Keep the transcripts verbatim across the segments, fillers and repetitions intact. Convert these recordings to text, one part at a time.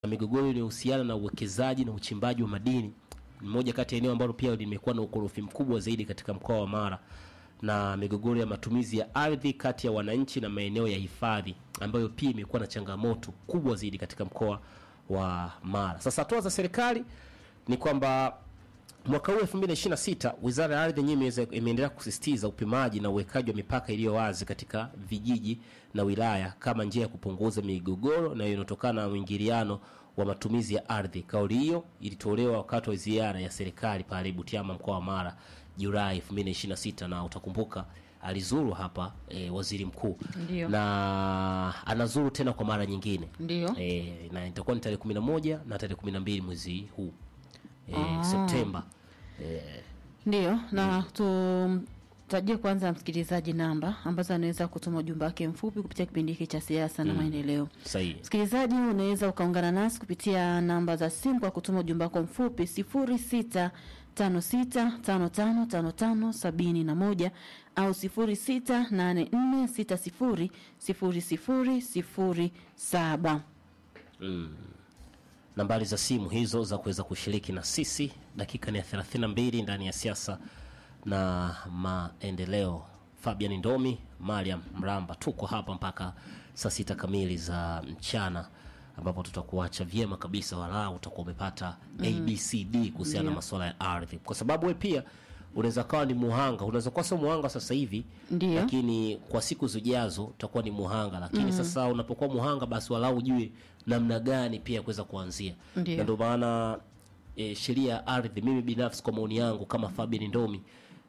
migogoro inayohusiana na uwekezaji na uchimbaji wa madini. Ni moja kati ya eneo ambalo pia limekuwa na ukorofi mkubwa zaidi katika mkoa wa Mara, na migogoro ya matumizi ya ardhi kati ya wananchi na maeneo ya hifadhi ambayo pia imekuwa na changamoto kubwa zaidi katika mkoa wa Mara. Sasa hatua za serikali ni kwamba mwaka huu elfu mbili ishirini na sita Wizara ya Ardhi yenyewe imeendelea kusisitiza upimaji na uwekaji wa mipaka iliyo wazi katika vijiji na wilaya kama njia ya kupunguza migogoro na inayotokana na mwingiliano wa matumizi ya ardhi. Kauli hiyo ilitolewa wakati wa ziara ya serikali pale Butiama, mkoa wa Mara, Julai elfu mbili ishirini na sita, na utakumbuka alizuru hapa e, waziri mkuu. Ndiyo. Na anazuru tena kwa mara nyingine. Ndiyo. E, na itakuwa ni tarehe kumi na moja na tarehe kumi na mbili mwezi huu e, Ah. Septemba. E, Ndiyo, na tutajie kwanza msikilizaji namba ambazo anaweza kutuma ujumbe wake mfupi kupitia kipindi hiki cha siasa na maendeleo. sahihi. Msikilizaji, unaweza ukaungana nasi kupitia namba za simu kwa kutuma ujumbe wako mfupi sifuri sita tano sita tano tano tano tano sabini na moja au sifuri sita nane nne sita sifuri sifuri sifuri sifuri saba. Mm. Nambari za simu hizo za kuweza kushiriki na sisi. Dakika ni ya thelathini na mbili ndani ya siasa na maendeleo. Fabian Ndomi, Mariam Mramba, tuko hapa mpaka saa sita kamili za mchana, ambapo tutakuacha vyema kabisa, walau utakuwa umepata mm. A B C D kuhusiana na masuala ya ardhi, kwa sababu wewe pia unaweza kawa ni muhanga. Unaweza kuwa sio muhanga sasa hivi, Ndiyo. lakini kwa siku zijazo utakuwa ni muhanga. Lakini mm. sasa unapokuwa muhanga, basi walau ujue namna gani pia kuweza kuanzia. Ndiyo. Na ndio maana e, sheria ya ardhi, mimi binafsi kwa maoni yangu kama Fabian Ndomi,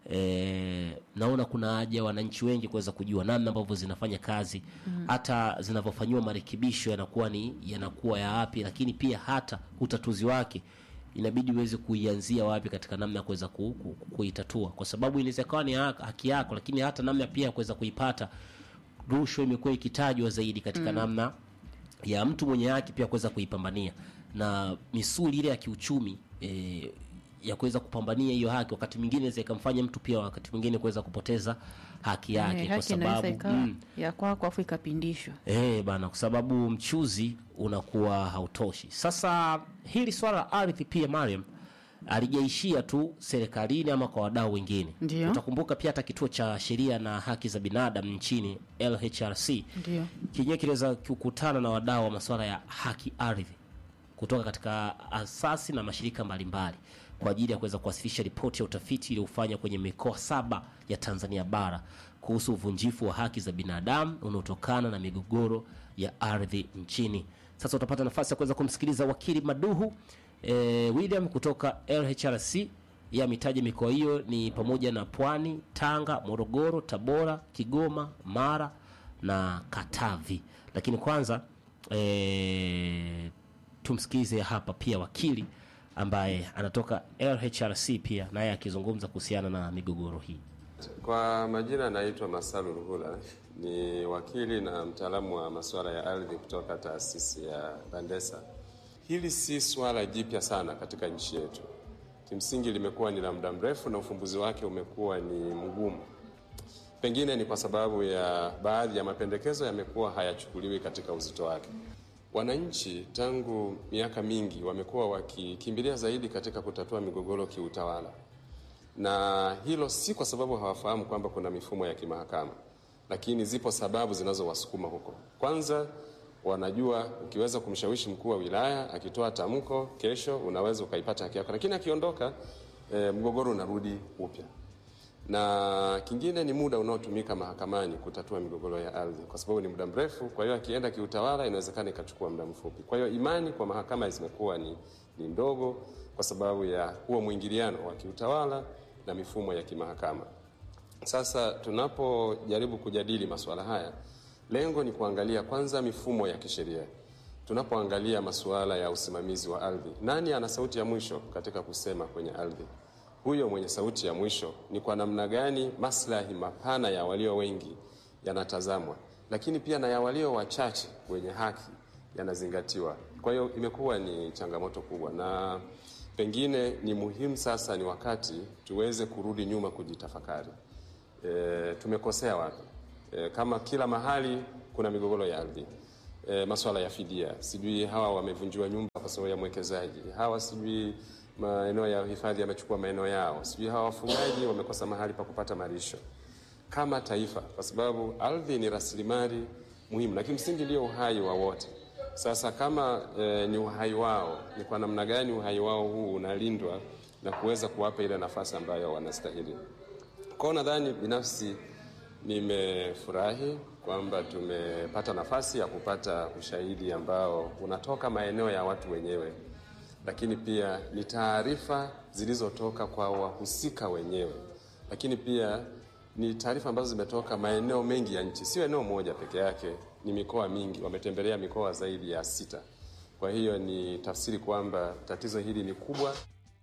e, naona kuna haja wananchi wengi kuweza kujua namna ambavyo zinafanya kazi, hata mm. zinavyofanywa marekebisho yanakuwa ni yanakuwa ya wapi, lakini pia hata utatuzi wake inabidi uweze kuianzia wapi katika namna ya kuweza ku, ku, kuitatua, kwa sababu inaweza kuwa ni haki yako, lakini hata namna pia kuweza kuipata. Rushwa imekuwa ikitajwa zaidi katika mm. namna ya mtu mwenye haki pia kuweza kuipambania, na misuli ile ya kiuchumi e, ya kuweza kupambania hiyo haki wakati mwingine inaweza ikamfanya mtu pia wakati mwingine kuweza kupoteza haki yake, Kwa kwa sababu mm, ya kwa kwa Afrika pindisho. Eh bana, kwa sababu mchuzi unakuwa hautoshi. Sasa hili swala la ardhi pia Mariam alijaishia tu serikalini ama kwa wadau wengine. Ndiyo. Utakumbuka pia hata kituo cha sheria na haki za binadamu nchini L H R C Ndiyo. kinyewe kiliweza kukutana na wadau wa masuala ya haki ardhi kutoka katika asasi na mashirika mbalimbali kwa ajili ya kuweza kuwasilisha ripoti ya utafiti iliyofanywa kwenye mikoa saba ya Tanzania bara kuhusu uvunjifu wa haki za binadamu unaotokana na migogoro ya ardhi nchini. Sasa utapata nafasi ya kuweza kumsikiliza wakili Maduhu e, William kutoka L H R C. Ya mitaji mikoa hiyo ni pamoja na Pwani, Tanga, Morogoro, Tabora, Kigoma, Mara na Katavi. Lakini kwanza e, tumsikize hapa pia wakili ambaye anatoka L H R C pia naye akizungumza kuhusiana na migogoro hii. Kwa majina naitwa Masalu Ruhula, ni wakili na mtaalamu wa masuala ya ardhi kutoka taasisi ya Bandesa. Hili si swala jipya sana katika nchi yetu. Kimsingi limekuwa ni la muda mrefu na ufumbuzi wake umekuwa ni mgumu. Pengine ni kwa sababu ya baadhi ya mapendekezo yamekuwa hayachukuliwi katika uzito wake. Wananchi tangu miaka mingi wamekuwa wakikimbilia zaidi katika kutatua migogoro kiutawala. Na hilo si kwa sababu hawafahamu kwamba kuna mifumo ya kimahakama, lakini zipo sababu zinazowasukuma huko. Kwanza, wanajua ukiweza kumshawishi mkuu wa wilaya akitoa tamko, kesho unaweza ukaipata haki yako, lakini akiondoka e, mgogoro unarudi upya. Na kingine ni muda unaotumika mahakamani kutatua migogoro ya ardhi, kwa sababu ni muda mrefu. Kwa hiyo akienda kiutawala inawezekana ikachukua muda mfupi. Kwa hiyo imani kwa mahakama zimekuwa ni, ni ndogo kwa sababu ya huo mwingiliano wa kiutawala na mifumo ya kimahakama. Sasa tunapojaribu kujadili masuala haya, lengo ni kuangalia kwanza mifumo ya kisheria. Tunapoangalia masuala ya usimamizi wa ardhi, nani ana sauti ya mwisho katika kusema kwenye ardhi? Huyo mwenye sauti ya mwisho ni kwa namna gani maslahi mapana ya walio wengi yanatazamwa, lakini pia na ya walio wachache wenye haki yanazingatiwa. Kwa hiyo imekuwa ni changamoto kubwa, na pengine ni muhimu sasa ni wakati tuweze kurudi nyuma kujitafakari. E, tumekosea wapi? E, kama kila mahali kuna migogoro ya ardhi, e, masuala ya fidia, sijui hawa wamevunjiwa nyumba kwa sababu ya mwekezaji, hawa sijui maeneo ya hifadhi yamechukua maeneo yao, sijui hawa wafugaji wamekosa mahali pa kupata malisho. Kama taifa, kwa sababu ardhi ni rasilimali muhimu, lakini msingi ndio uhai wa wote. Sasa kama e, ni uhai wao, ni kwa namna gani uhai wao huu unalindwa na kuweza kuwapa ile nafasi ambayo wanastahili. Kwa nadhani binafsi nimefurahi kwamba tumepata nafasi ya kupata ushahidi ambao unatoka maeneo ya watu wenyewe, lakini pia ni taarifa zilizotoka kwa wahusika wenyewe, lakini pia ni taarifa ambazo zimetoka maeneo mengi ya nchi, sio eneo moja peke yake, ni mikoa mingi, wametembelea mikoa zaidi ya sita. Kwa hiyo ni tafsiri kwamba tatizo hili ni kubwa.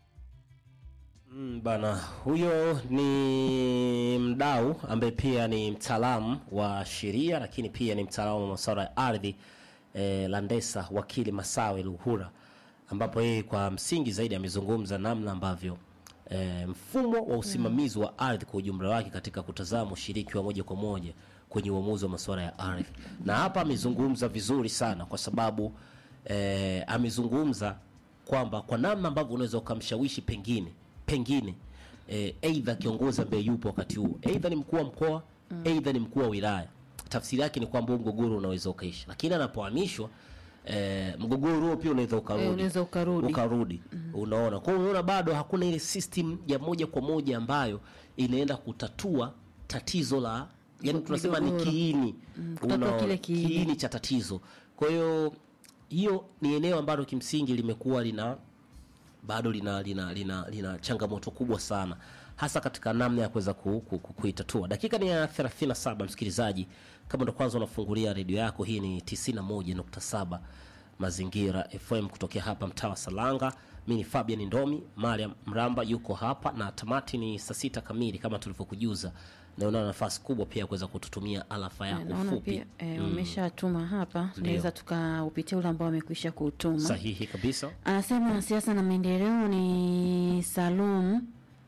Mm, bana, huyo ni mdau ambaye pia ni mtaalamu wa sheria, lakini pia ni mtaalamu wa masuala ya ardhi eh, Landesa, wakili Masawe Luhura, ambapo yeye kwa msingi zaidi amezungumza namna ambavyo E, mfumo wa usimamizi wa ardhi kwa ujumla wake katika kutazama ushiriki wa moja kwa moja kwenye uamuzi wa masuala ya ardhi. Na hapa amezungumza vizuri sana kwa sababu e, amezungumza kwamba kwa namna ambavyo unaweza ukamshawishi pengine pengine e, aidha kiongozi ambaye yupo wakati huo, aidha ni mkuu wa mkoa, mm. aidha ni mkuu wa wilaya. Tafsiri yake ni kwamba mgogoro unaweza ukaisha. Lakini anapohamishwa Eh, mgogoro huo pia unaweza ukarudi. E, unaweza ukarudi. Ukarudi. Mm. Unaona. Kwa hiyo unaona bado hakuna ile system ya moja kwa moja ambayo inaenda kutatua tatizo la, yani tunasema ni kiini. Mm, kutatua kile kiini. Kiini cha tatizo. Kwa hiyo hiyo ni eneo ambalo kimsingi limekuwa lina bado lina lina lina, lina changamoto kubwa sana, hasa katika namna ya kuweza ku, ku, ku, kuitatua. Dakika ni ya thelathini na saba, msikilizaji. Kama ndo kwanza unafungulia redio yako, hii ni tisini na moja nukta saba Mazingira F M kutokea hapa mtaa wa Salanga. Mimi ni Fabian Ndomi, Mariam Mramba yuko hapa, na tamati ni saa sita kamili kama tulivyokujuza. Na una nafasi kubwa pia kuweza kututumia alafa yako fupi. Naona pia e, umeshatuma mm. hapa. Tunaweza tukaupitia ule ambao wamekwisha kutuma. Sahihi kabisa. Anasema siasa na maendeleo ni Salum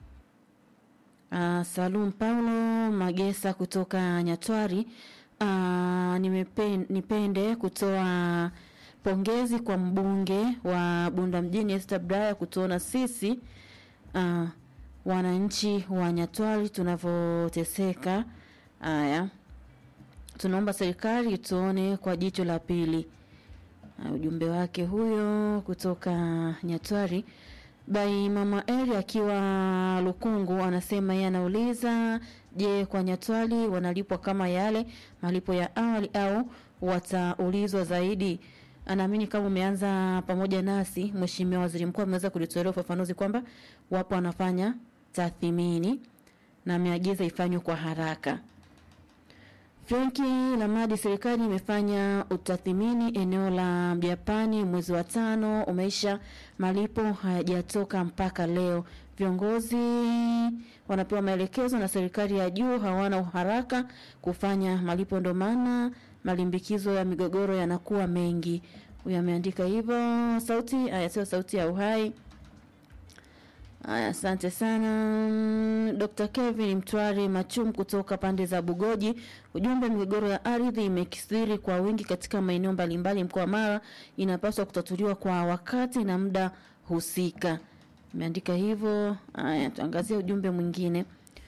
Uh, Salum Paulo Magesa kutoka Nyatwari. Uh, nimepen, nipende kutoa pongezi kwa mbunge wa Bunda mjini Esther Braya kutuona sisi uh, wananchi wa Nyatwari tunavyoteseka. Haya, tunaomba serikali tuone kwa jicho la pili. Uh, ujumbe wake huyo kutoka Nyatwari. Bai Mama Eri akiwa Lukungu anasema yeye anauliza, je, kwa Nyatwali wanalipwa kama yale malipo ya awali au wataulizwa zaidi? Anaamini kama umeanza pamoja nasi, Mheshimiwa Waziri Mkuu ameweza kulitolea ufafanuzi kwamba wapo wanafanya tathmini na ameagiza ifanywe kwa haraka. Franki Lamadi, serikali imefanya utathmini eneo la Mjapani mwezi wa tano umeisha, malipo hayajatoka mpaka leo. Viongozi wanapewa maelekezo na serikali ya juu, hawana uharaka kufanya malipo, ndo maana malimbikizo ya migogoro yanakuwa mengi. Huyu ameandika hivyo. Sauti ayasema sauti ya uhai. Aya, asante sana. Doctor Kevin Mtwari Machum kutoka pande za Bugoji. Ujumbe, migogoro ya ardhi imekithiri kwa wingi katika maeneo mbalimbali mkoa wa Mara, inapaswa kutatuliwa kwa wakati na muda husika. Ameandika hivyo. Aya, tuangazie ujumbe mwingine.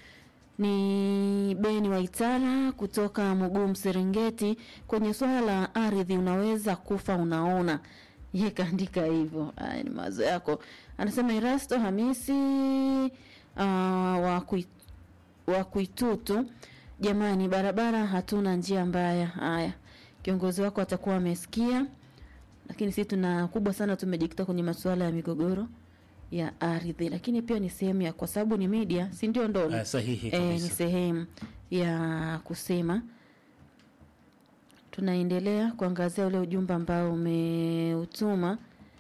Ni Beni Waitara kutoka Mugumu Serengeti. Kwenye swala la ardhi unaweza kufa unaona. Yeye kaandika hivyo. Haya, ni mawazo yako. Anasema Erasto Hamisi uh, wa kui, wa Kuitutu, jamani barabara hatuna, njia mbaya. Haya, kiongozi wako atakuwa amesikia, lakini sisi tuna kubwa sana tumejikita kwenye masuala ya migogoro ya ardhi, lakini pia ni sehemu ya, kwa sababu ni media, si ndio ndo? Uh, sahihi eh, ni sehemu ya kusema. Tunaendelea kuangazia ule ujumbe ambao umeutuma.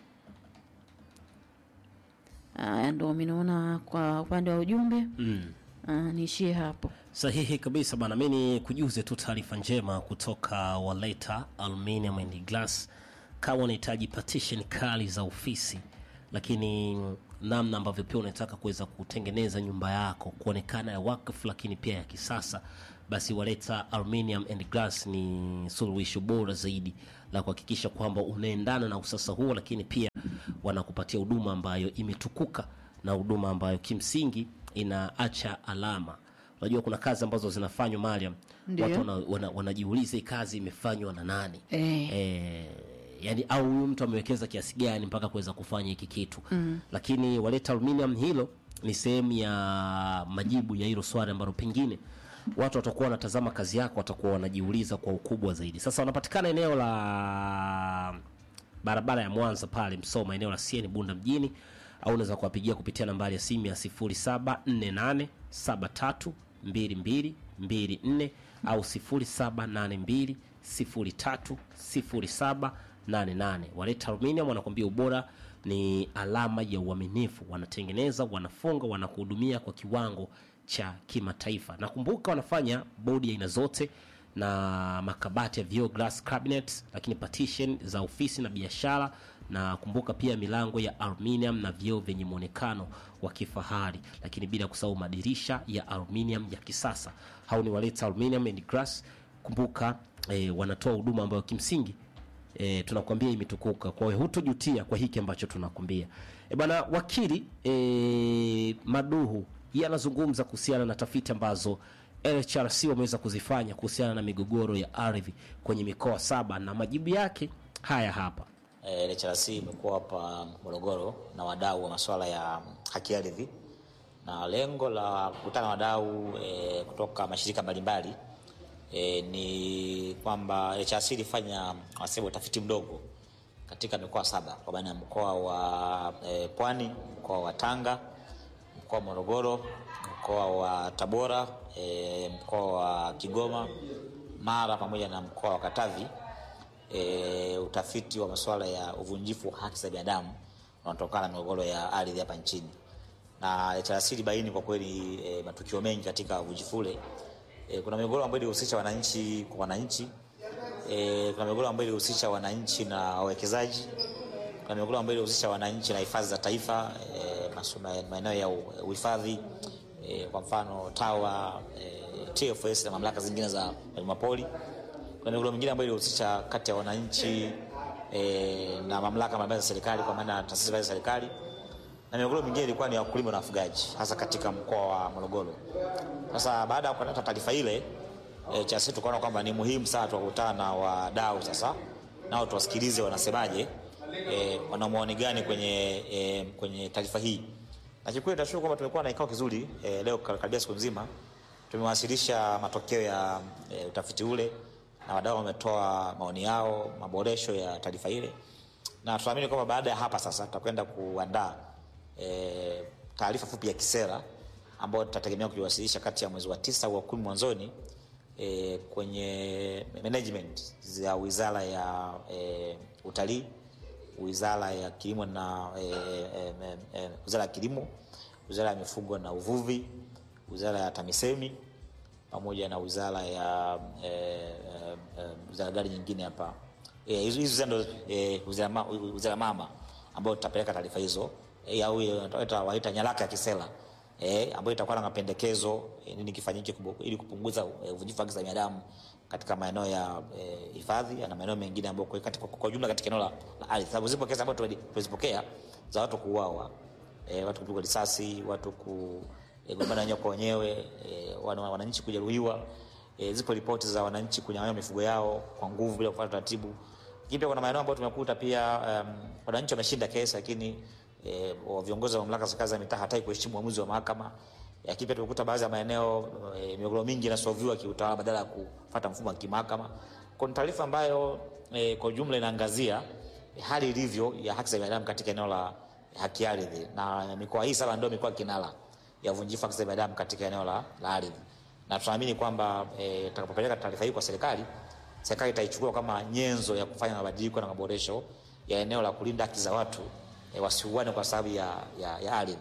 Ah, ndio mnaona kwa upande wa ujumbe. Mm. Ah, niishie hapo. Sahihi kabisa bana. Mimi kujuze tu taarifa njema kutoka Waleta Aluminium and Glass. Kama unahitaji partition kali za ofisi, lakini namna ambavyo pia unataka kuweza kutengeneza nyumba yako kuonekana ya wakfu lakini pia ya kisasa, basi Waleta Aluminium and Glass ni suluhisho bora zaidi la kuhakikisha kwamba unaendana na usasa huo, lakini pia wanakupatia huduma ambayo imetukuka na huduma ambayo kimsingi inaacha alama. Unajua kuna kazi ambazo zinafanywa Mariam, watu wanajiuliza wana, wana hii kazi imefanywa na nani? Eh. Eh, yani au huyu mtu amewekeza kiasi gani mpaka kuweza kufanya hiki kitu. Mm. Lakini Waleta Aluminium hilo ni sehemu ya majibu ya hilo swali ambalo pengine watu watakuwa wanatazama kazi yako watakuwa wanajiuliza kwa ukubwa zaidi. Sasa wanapatikana eneo la barabara ya Mwanza pale Msoma, eneo la Sieni Bunda mjini, au unaweza kuwapigia kupitia nambari ya simu ya sifuri saba nne nane saba tatu mbili mbili mbili nne au sifuri saba nane mbili sifuri tatu sifuri saba nane nane. Waleta Aluminium wanakuambia ubora ni alama ya uaminifu. Wanatengeneza, wanafunga, wanakuhudumia kwa kiwango cha kimataifa. Nakumbuka wanafanya bodi ya aina zote na makabati ya vioo, glass cabinets, lakini partition za ofisi na biashara, na kumbuka pia milango ya aluminium na vioo vyenye muonekano wa kifahari, lakini bila kusahau madirisha ya aluminium ya kisasa. Hao ni Waleta Aluminium and Glass. Kumbuka eh, wanatoa huduma ambayo kimsingi E, tunakwambia imetukuka. Kwa hiyo hutojutia kwa hiki ambacho tunakwambia. E bana, wakili e, Maduhu yeye anazungumza kuhusiana na tafiti ambazo L H R C wameweza kuzifanya kuhusiana na migogoro ya ardhi kwenye mikoa saba, na majibu yake haya hapa. L H R C imekuwa hapa Morogoro na wadau wa masuala ya haki ardhi, na lengo la kukutana wadau e, kutoka mashirika mbalimbali E, ni kwamba L H R C ilifanya wasema utafiti mdogo katika mikoa saba, kwa maana mkoa wa e, Pwani, mkoa wa Tanga, mkoa wa Morogoro, mkoa wa Tabora, e, mkoa wa Kigoma, Mara pamoja na mkoa wa Katavi. E, utafiti wa masuala ya uvunjifu wa haki za binadamu unatokana na migogoro ya ardhi hapa nchini, na L H R C ilibaini kwa kweli e, matukio mengi katika uvunjifu ule. E, kuna migogoro ambayo ilihusisha wananchi kwa wananchi. E, kuna migogoro ambayo ilihusisha wananchi na wawekezaji. Kuna migogoro ambayo ilihusisha wananchi na hifadhi za taifa, e, masuala maeneo ya uhifadhi, e, kwa mfano TAWA, e, T F S na mamlaka zingine za wanyamapori. Kuna migogoro mingine ambayo ilihusisha kati ya wananchi e, na mamlaka mbalimbali za serikali, kwa maana taasisi za serikali. Na migogoro mingine ilikuwa ni ya wakulima na wafugaji, hasa katika mkoa wa Morogoro. Sasa baada ya kupata taarifa ile, e, cha sisi tukaona kwamba ni muhimu sana tukutane na wadau sasa, nao tuwasikilize wanasemaje, e, wana maoni gani kwenye e, kwenye taarifa hii. Na kikweli tunashukuru kwamba tumekuwa na kikao kizuri e, leo karibia siku nzima. Tumewasilisha matokeo ya e, utafiti ule, na wadau wametoa maoni yao, maboresho ya taarifa ile. Na tunaamini kwamba baada ya hapa sasa tutakwenda kuandaa e, taarifa fupi ya kisera ambayo tutategemea kuiwasilisha kati ya mwezi wa tisa au kumi mwanzoni, e, kwenye management za Wizara ya e, Utalii, Wizara ya Kilimo na e, e, e, Wizara ya Kilimo, Wizara ya Mifugo na Uvuvi, Wizara ya TAMISEMI pamoja na Wizara ya e, e, wizara gani nyingine hapa. Eh hizo hizo ndio e, wizara wizara mama ambayo tutapeleka taarifa hizo, e, au waita nyaraka ya kisera eh ambayo itakuwa na mapendekezo e, nini kifanyike ili kupunguza uvunjifu wa haki za binadamu katika maeneo ya hifadhi e, na maeneo mengine ambayo kwa katika kwa jumla katika eneo la ardhi. Sababu zipo kesi ambazo tulizipokea za watu kuuawa, e, watu kupigwa risasi, watu ku e, gombana wenyewe kwa wenyewe, e, wananchi kujeruhiwa. E, zipo ripoti za wananchi kunyang'anywa mifugo yao kwa nguvu bila kufuata taratibu. Lakini kuna maeneo ambayo tumekuta pia um, wananchi wameshinda kesi, lakini e, viongozi wa mamlaka za serikali za mitaa hataki kuheshimu uamuzi wa mahakama. Lakini pia tumekuta baadhi ya maeneo e, migogoro mingi inasolviwa kiutawala badala ya kufuata mfumo wa kimahakama. Kuna taarifa ambayo e, kwa jumla inaangazia e, hali ilivyo ya haki za binadamu katika eneo la haki ardhi, na mikoa hii sasa ndio mikoa kinara ya uvunjifu wa haki za binadamu katika eneo la, la ardhi. Na tunaamini kwamba e, tutakapopeleka taarifa hii kwa serikali, serikali itaichukua kama nyenzo ya kufanya mabadiliko na maboresho ya eneo la kulinda haki za watu e, wasiuane kwa sababu ya ya, ya ardhi.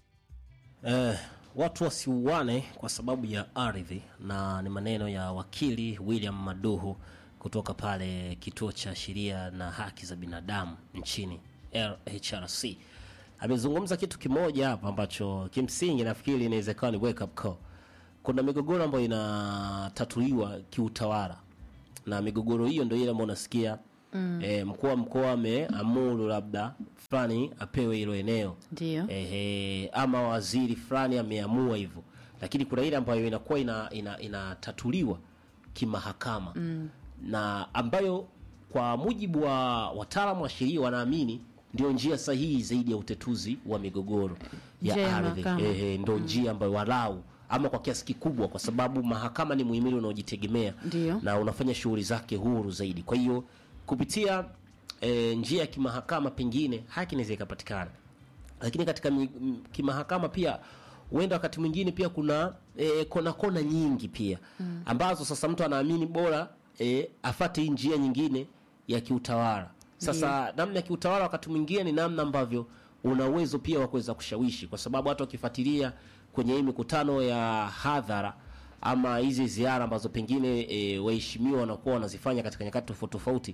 Eh, watu wasiuane kwa sababu ya ardhi, na ni maneno ya wakili William Maduhu kutoka pale Kituo cha Sheria na Haki za Binadamu nchini L H R C. Amezungumza kitu kimoja hapa ambacho kimsingi nafikiri inawezekana ni wake up call kuna migogoro ambayo inatatuliwa kiutawala, na migogoro hiyo ndio ile ambayo unasikia mm. e, mkuu wa mkoa ameamuru labda fulani apewe hilo eneo, ndio ehe, ama waziri fulani ameamua hivyo. Lakini kuna ile ambayo inakuwa ina inatatuliwa ina kimahakama mm. na ambayo kwa mujibu wa wataalamu wa sheria wanaamini ndio njia sahihi zaidi ya utetuzi wa migogoro ya ardhi. Ehe, ndio njia ambayo walau ama kwa kiasi kikubwa, kwa sababu mahakama ni muhimili unaojitegemea na unafanya shughuli zake huru zaidi. Kwa hiyo kupitia e, njia ya kimahakama pengine haki inaweza ikapatikana. Lakini katika kimahakama pia huenda wakati mwingine pia kuna e, kona kona nyingi pia mm. ambazo sasa mtu anaamini bora e, afate hii njia nyingine ya kiutawala. Sasa yeah. namna ya kiutawala wakati mwingine ni namna ambavyo una uwezo pia wa kuweza kushawishi, kwa sababu hata ukifuatilia kwenye hii mikutano ya hadhara ama hizi ziara ambazo pengine e, waheshimiwa wanakuwa wanazifanya katika nyakati tofauti tofauti,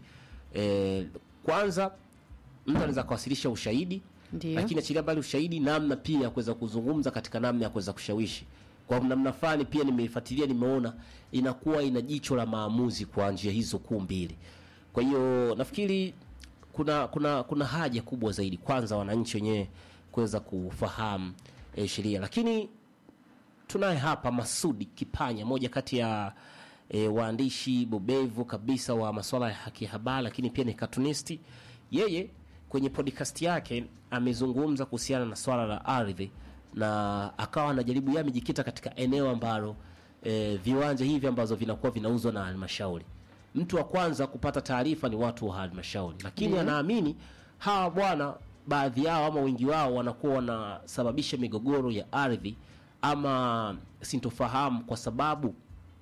e, kwanza mtu anaweza kuwasilisha ushahidi. Ndiyo. Lakini achilia mbali ushahidi, namna pia kuweza kuzungumza katika namna ya kuweza kushawishi. Kwa namna fulani pia nimeifuatilia, nimeona inakuwa ina jicho la maamuzi kwa njia hizo kuu mbili. Kwa hiyo nafikiri kuna kuna kuna haja kubwa zaidi kwanza wananchi wenyewe kuweza kufahamu e, sheria. Lakini tunaye hapa Masudi Kipanya, moja kati ya e, waandishi bobevu kabisa wa masuala ya haki habari, lakini pia ni cartoonist. Yeye kwenye podcast yake amezungumza kuhusiana na swala la ardhi, na akawa anajaribu yeye amejikita katika eneo ambalo e, viwanja hivi ambazo vinakuwa vinauzwa na halmashauri. Mtu wa kwanza kupata taarifa ni watu wa halmashauri, lakini yeah. anaamini hawa bwana baadhi yao ama wengi wao wanakuwa wanasababisha migogoro ya ardhi ama sintofahamu, kwa sababu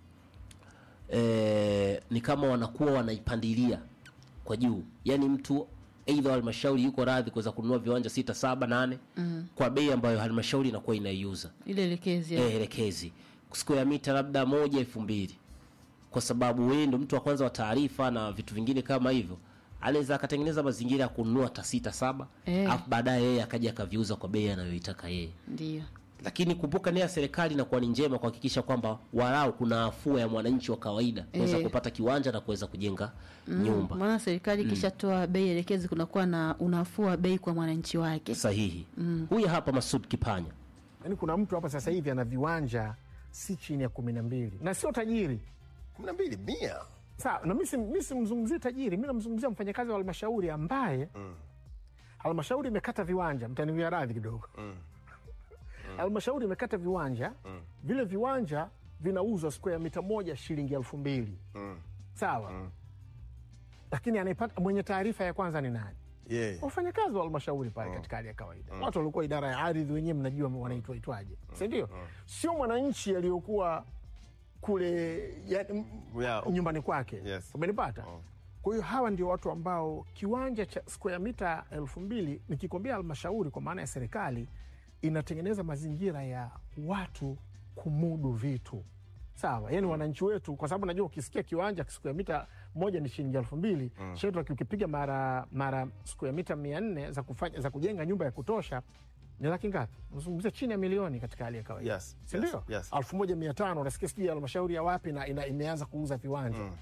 e, ni kama wanakuwa wanaipandilia kwa juu. Yaani mtu aidha halmashauri yuko radhi kuweza kununua viwanja sita saba nane mm. kwa bei ambayo halmashauri inakuwa inaiuza ile elekezi eh elekezi square meter labda moja elfu mbili, kwa sababu wewe ndio mtu wa kwanza wa taarifa na vitu vingine kama hivyo, anaweza akatengeneza mazingira ya kununua hata sita saba eh. afu baadaye yeye akaja akaviuza kwa bei anayoitaka yeye. Ndio. Lakini kumbuka nia serikali na kuwa ni njema kuhakikisha kwamba walau kuna afua ya mwananchi wa kawaida kuweza e. kupata kiwanja na kuweza kujenga mm, nyumba. Maana serikali mm. kisha toa bei elekezi kunakuwa na unafua bei kwa mwananchi wake. Sahihi. Mm. Huyu hapa Masud Kipanya. Yaani kuna mtu hapa sasa hivi ana viwanja si chini ya kumi na mbili na sio tajiri. kumi na mbili mia. Sawa, na mimi mimi simzungumzie tajiri, mimi namzungumzia mfanyakazi wa halmashauri ambaye mm. halmashauri imekata viwanja, mtaniwia radhi kidogo. Mm. Halmashauri imekata viwanja mm. vile viwanja vinauzwa square mita moja shilingi elfu mbili mm. sawa mm. lakini anaipata mwenye taarifa ya kwanza ni nani? Yeah. Wafanyakazi wa halmashauri pale mm. katika hali ya kawaida mm. watu walikuwa idara ya ardhi, wenyewe mnajua wanaitwa itwaje mm. si ndio? mm. sio mwananchi aliyokuwa kule ya, m, yeah. nyumbani kwake. Yes. Umenipata? mm. Kwa hiyo hawa ndio watu ambao kiwanja cha square mita elfu mbili nikikwambia halmashauri kwa maana ya serikali inatengeneza mazingira ya watu kumudu vitu. Sawa, yani wananchi wetu, kwa sababu najua ukisikia kiwanja square mita moja ni shilingi elfu mbili, mm. shetu ukipiga mara mara square mita mia nne za kufanya za kujenga nyumba ya kutosha ni laki ngapi? Unazungumzia chini ya milioni katika hali ya kawaida. Yes. Si ndio? Yes. Yes. elfu moja mia tano unasikia sijui halmashauri ya wapi na ina, imeanza kuuza viwanja. Mm.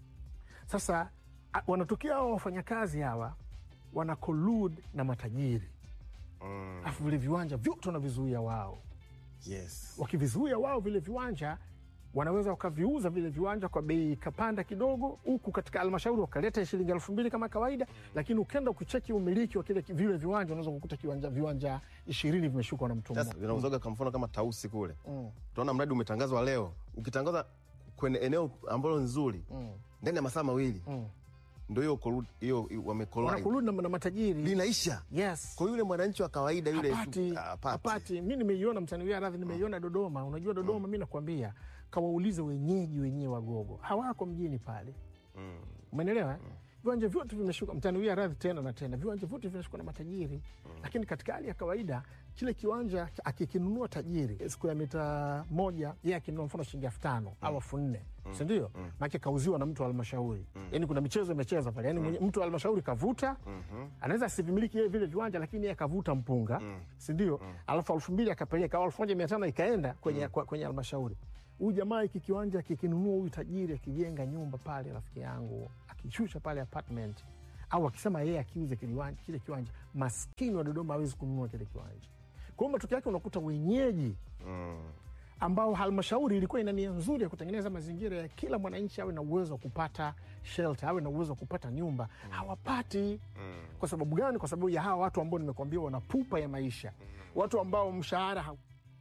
Sasa wanatokea hao wafanyakazi hawa wana collude na matajiri. Mm. Afu vile viwanja vyote wanavizuia wao. Yes. Wakivizuia wao vile viwanja, wanaweza wakaviuza vile viwanja kwa bei kapanda kidogo, huku katika halmashauri wakaleta shilingi elfu mbili kama kawaida, mm. lakini ukenda kucheki umiliki wa kile vile viwanja unaweza kukuta kiwanja viwanja ishirini vimeshuka na mtu mmoja. Sasa vinauzaga kwa mfano kama Tausi kule. Mm. Tunaona mradi umetangazwa leo. Ukitangaza kwenye eneo ambalo nzuri, mm. ndani ya masaa mawili. Mm. Ndio hiyo koludi hiyo wamekoloni. Wanakoludi na matajiri. Linaisha. Yes. Kwa yule mwananchi wa kawaida yule apati. Apati. Mimi nimeiona mtaniwia radhi, nimeiona Dodoma. Unajua Dodoma, mm. mimi nakwambia kawaulize wenyeji wenyewe Wagogo. Hawako mjini pale. Mm. Umeelewa? Mm. Viwanja vyote vimeshuka, mtaniwia radhi tena na tena. Viwanja vyote vinashuka na matajiri. Mm. Lakini katika hali ya kawaida kile kiwanja akikinunua tajiri square mita moja yeye akinunua mfano shilingi elfu tano mm. au elfu nne. Mm. Si ndio? Mm. Maana kauziwa na mtu wa halmashauri. Mm. Yaani kuna michezo imecheza pale. Yaani mm. mtu wa halmashauri kavuta, mm-hmm. anaweza asivimiliki yeye vile viwanja lakini yeye kavuta mpunga, mm. si ndio? Mm. Alafu elfu mbili akapeleka au elfu moja mia tano ikaenda kwenye mm. kwenye halmashauri. Huyu jamaa iki kiwanja kikinunua, huyu tajiri akijenga nyumba pale, rafiki yangu, akishusha pale apartment, au akisema yeye akiuze kile kiwanja, maskini wa Dodoma hawezi kununua kile kiwanja. Kwa hiyo matokeo yake unakuta wenyeji mm. ambao halmashauri ilikuwa ina nia nzuri ya kutengeneza mazingira ya kila mwananchi awe na uwezo wa kupata shelter, awe na uwezo wa kupata nyumba, mm. hawapati. Mm. Kwa sababu gani? Kwa sababu ya hawa watu ambao nimekuambia wana pupa ya maisha. Mm. Watu ambao mshahara ha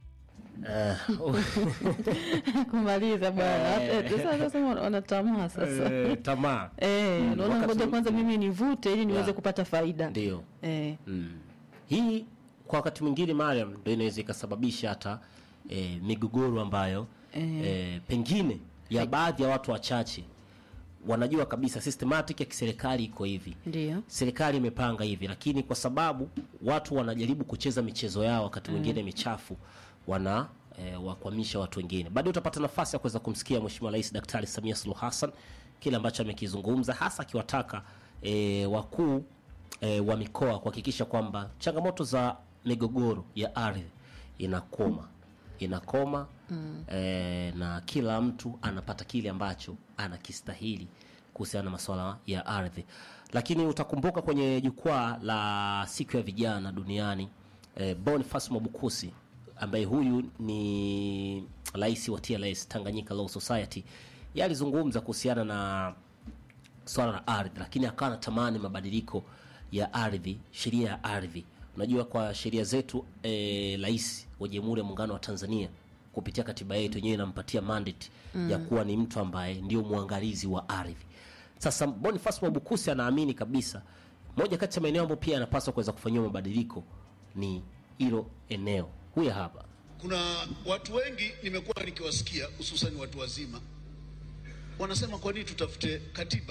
kumaliza bwana. Sasa sasa wanatamaa sasa. Eh, tamaa. Eh, naona ngoja kwanza mimi nivute ili niweze kupata faida. Ndio. Eh. Mm. Hii kwa wakati mwingine Mariam ndio inaweza ikasababisha hata e, migogoro ambayo eh. E, pengine ya baadhi ya watu wachache wanajua kabisa systematic ya kiserikali iko hivi. Ndio. Serikali imepanga hivi, lakini kwa sababu watu wanajaribu kucheza michezo yao wakati mwingine mm. michafu, wana e, wakwamisha watu wengine. Baadaye utapata nafasi ya kuweza kumsikia Mheshimiwa Rais Daktari Samia Suluhu Hassan kile ambacho amekizungumza, hasa akiwataka e, wakuu e, wa mikoa kuhakikisha kwamba changamoto za migogoro ya ardhi inakoma inakoma mm. e, na kila mtu anapata kile ambacho anakistahili kuhusiana na masuala ya ardhi. Lakini utakumbuka kwenye jukwaa la siku ya vijana duniani e, Boniface Mwabukusi ambaye huyu ni rais wa T L S, Tanganyika Law Society, yeye alizungumza kuhusiana na swala la ardhi, lakini akawa anatamani mabadiliko ya ardhi, sheria ya ardhi. Unajua kwa sheria zetu eh rais wa Jamhuri ya Muungano wa Tanzania kupitia katiba yetu yenyewe inampatia mandate mm. ya kuwa ni mtu ambaye ndio muangalizi wa ardhi. Sasa Boniface Mwabukusi anaamini kabisa moja kati ya maeneo ambayo pia yanapaswa kuweza kufanywa mabadiliko ni hilo eneo. Huyu hapa. Kuna watu wengi nimekuwa nikiwasikia, hususan watu wazima, wanasema kwa nini tutafute katiba?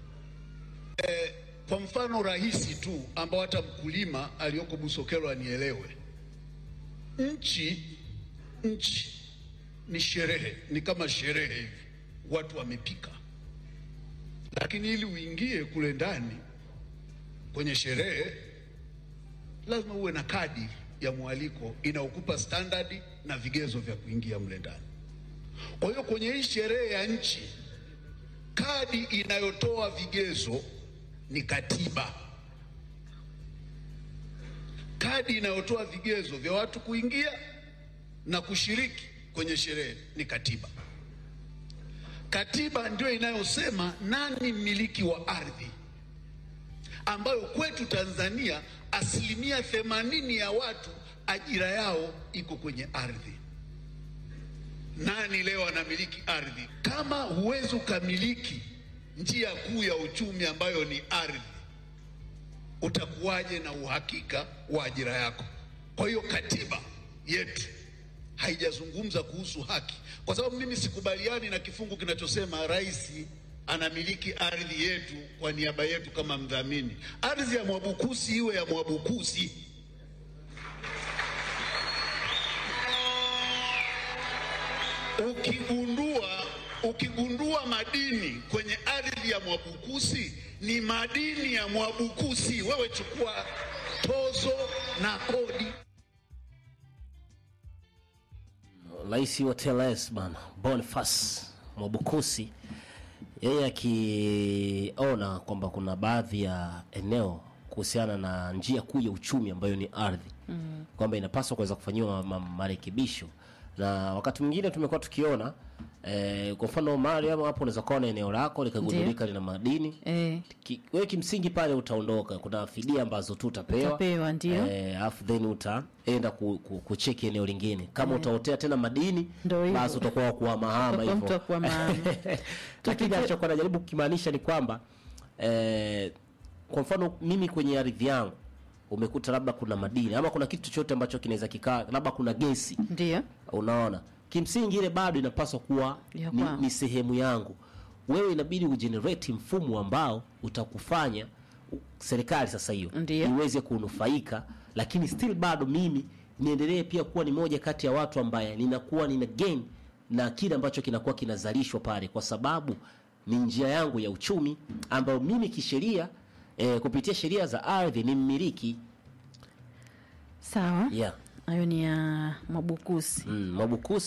Eh, kwa mfano rahisi tu ambao hata mkulima aliyoko Busokelo anielewe. Nchi nchi ni sherehe, ni kama sherehe hivi. Watu wamepika. Lakini ili uingie kule ndani kwenye sherehe lazima uwe na kadi ya mwaliko inaokupa standard na vigezo vya kuingia mle ndani. Kwa hiyo kwenye hii sherehe ya nchi, kadi inayotoa vigezo ni katiba. Kadi inayotoa vigezo vya watu kuingia na kushiriki kwenye sherehe ni katiba. Katiba ndio inayosema nani mmiliki wa ardhi, ambayo kwetu Tanzania asilimia themanini ya watu ajira yao iko kwenye ardhi. Nani leo anamiliki ardhi? Kama huwezi ukamiliki njia kuu ya uchumi ambayo ni ardhi, utakuwaje na uhakika wa ajira yako? Kwa hiyo katiba yetu haijazungumza kuhusu haki, kwa sababu mimi sikubaliani na kifungu kinachosema rais anamiliki ardhi yetu kwa niaba yetu kama mdhamini. Ardhi ya Mwabukusi iwe ya Mwabukusi. Ukigundua ukigundua madini kwenye ardhi ya Mwabukusi, ni madini ya Mwabukusi, wewe chukua tozo na kodi. Rais wa T L S bana Boniface Mwabukusi, yeye akiona kwamba kuna baadhi ya eneo kuhusiana na njia kuu ya uchumi ambayo ni ardhi mm. kwamba inapaswa kuweza kufanyiwa marekebisho. Na wakati mwingine tumekuwa tukiona eh, kwa mfano Mariam hapo unaweza kuona eneo lako likagundulika lina madini eh. Ki, wewe kimsingi pale utaondoka, kuna fidia ambazo tu utapewa utapewa ndio eh, afu then utaenda ku, ku, kucheki eneo lingine kama eh. utaotea tena madini basi utakuwa kwa mahama hivyo mtu kwa mahama. Lakini alichokuwa anajaribu kumaanisha ni kwamba eh, kwa mfano mimi kwenye ardhi yangu umekuta labda kuna madini ama kuna kitu chochote ambacho kinaweza kikaa, labda kuna gesi ndio unaona, kimsingi ile bado inapaswa kuwa ni, ni sehemu yangu. Wewe inabidi ugenerate mfumo ambao utakufanya serikali sasa hiyo iweze kunufaika, lakini still bado mimi niendelee pia kuwa ni moja kati ya watu ambaye ninakuwa nina gain na kile ambacho kinakuwa kinazalishwa pale, kwa sababu ni njia yangu ya uchumi ambayo mimi kisheria eh, kupitia sheria za ardhi ni mmiliki. Sawa. Yeah. Hayo ni ya Mwabukusi. Mm, Mwabukusi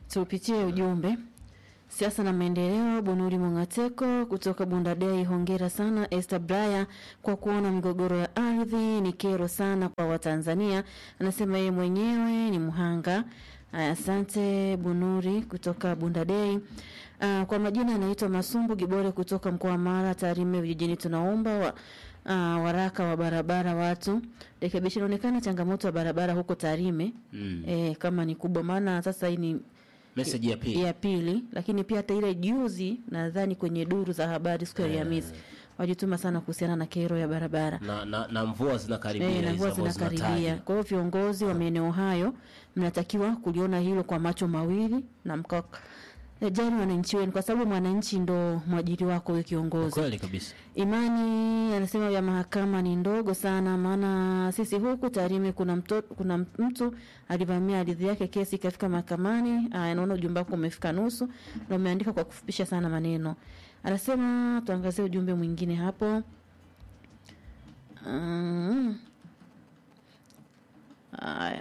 tupitie ujumbe. Siasa na maendeleo, Bunuri Mungateko kutoka Bundadei, hongera sana Esther Braya kwa kuona migogoro ya ardhi ni kero sana kwa Watanzania. Anasema yeye mwenyewe ni mhanga. Asante Bunuri kutoka Bundadei. Uh, kwa majina anaitwa Masumbu Gibore kutoka mkoa wa Mara, Tarime vijijini. Tunaomba wa, uh, waraka wa barabara watu. Rekebisho, inaonekana changamoto ya barabara huko Tarime mm. eh, kama ni kubwa, maana sasa hii ni message ya pili. Ya pili, lakini pia hata ile juzi nadhani kwenye duru za habari siku ya Alhamisi wajituma sana kuhusiana na kero ya barabara. Na na, na mvua zinakaribia e, na mvua zinakaribia. Kwa hiyo viongozi wa maeneo hayo mnatakiwa kuliona hilo kwa macho mawili na mka jani wananchi wenu, kwa sababu mwananchi ndo mwajiri wako wewe kiongozi. Kweli kabisa. Imani anasema ya mahakama ni ndogo sana, maana sisi huku Tarime kuna mtoto, kuna mtu alivamia ardhi yake, kesi ikafika mahakamani. Anaona ujumbe wako umefika nusu na umeandika kwa kufupisha sana maneno. Anasema tuangazie ujumbe mwingine hapo. Mm. Aya.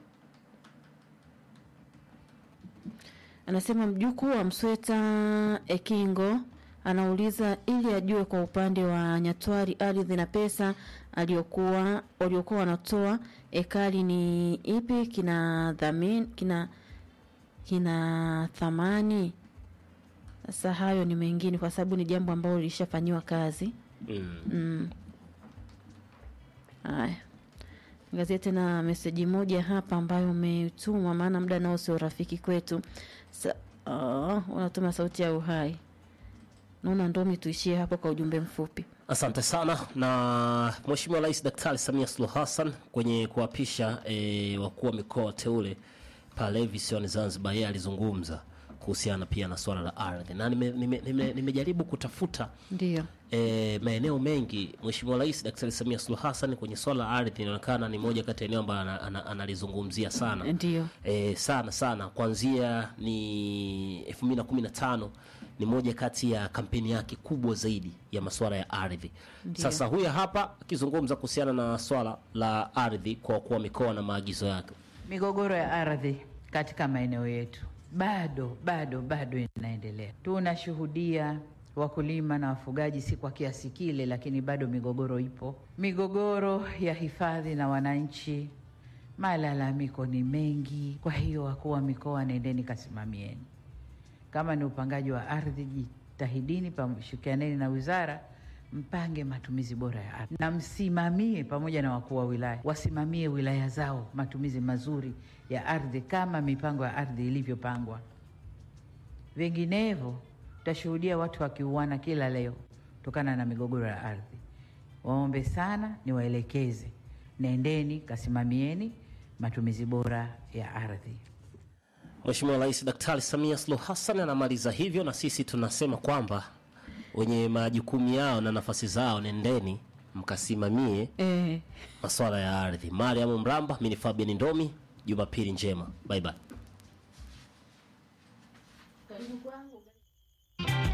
Anasema mjukuu wa Msweta Ekingo anauliza ili ajue kwa upande wa Nyatwari ardhi na pesa aliyokuwa waliokuwa wanatoa ekari ni ipi, kina dhamini kina kina thamani. Sasa hayo ni mengine kwa sababu ni jambo ambalo lilishafanywa kazi. Mm. Mm. Haya. Gazeti na message moja hapa ambayo umetuma, maana muda nao sio rafiki kwetu. Sa, uh, unatuma sauti ya uhai. Naona ndomi tuishie hapo kwa ujumbe mfupi. Asante sana. Na Mheshimiwa Rais Daktari Samia Suluhu Hassan kwenye kuapisha e, wakuu wa mikoa teule pale visiwani Zanzibar, yeye alizungumza kuhusiana pia na swala la ardhi. Na nimejaribu nime, nime, nime kutafuta ndio e, maeneo mengi Mheshimiwa Rais Daktari Samia Suluhu Hassan kwenye swala la ardhi inaonekana ni moja kati ya eneo ambalo analizungumzia sana. Ndio. E, sana sana kuanzia ni elfu mbili na kumi na tano ni moja kati ya kampeni yake kubwa zaidi ya masuala ya ardhi. Sasa huyu hapa akizungumza kuhusiana na swala la ardhi kwa kwa mikoa na maagizo yake. Migogoro ya ardhi katika maeneo yetu bado bado bado inaendelea. Tunashuhudia wakulima na wafugaji si kwa kiasi kile, lakini bado migogoro ipo. Migogoro ya hifadhi na wananchi, malalamiko ni mengi. Kwa hiyo wakuu wa mikoa, nendeni kasimamieni. Kama ni upangaji wa ardhi, jitahidini pamshikianeni na wizara, mpange matumizi bora ya ardhi. Na msimamie pamoja na wakuu wa wilaya, wasimamie wilaya zao matumizi mazuri ya ardhi kama mipango ya ardhi ilivyopangwa. Vinginevyo tutashuhudia watu wakiuana kila leo kutokana na migogoro ya ardhi. Waombe sana, niwaelekeze, nendeni kasimamieni matumizi bora ya ardhi. Mheshimiwa Rais Daktari Samia Suluhu Hassan anamaliza hivyo, na sisi tunasema kwamba wenye majukumu yao na nafasi zao, nendeni mkasimamie eh masuala ya ardhi. Mariam Mramba, mimi ni Fabian Ndomi. Jumapili njema. Bye bye. Karibu kwangu.